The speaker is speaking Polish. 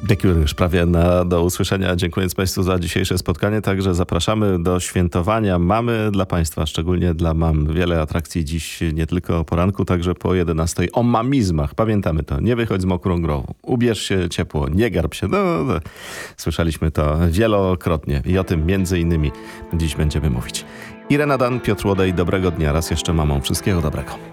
Dekiur już prawie do usłyszenia. Dziękując Państwu za dzisiejsze spotkanie. Także zapraszamy do świętowania. Mamy dla Państwa, szczególnie dla mam, wiele atrakcji dziś, nie tylko o poranku, także po 11. O mamizmach. Pamiętamy to. Nie wychodź z mokrą grą. Ubierz się ciepło. Nie garb się. No. Słyszeliśmy to wielokrotnie i o tym między innymi dziś będziemy mówić. Irena Dan, Piotr Łodej. Dobrego dnia. Raz jeszcze mamom. Wszystkiego dobrego.